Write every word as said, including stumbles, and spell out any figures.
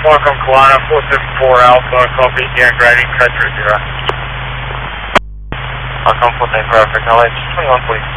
Welcome, Kalana, four seven four Alpha, copy, Darren Grading, Country Zero. Welcome, four seven four Alpha, acknowledge, twenty-one forty-six.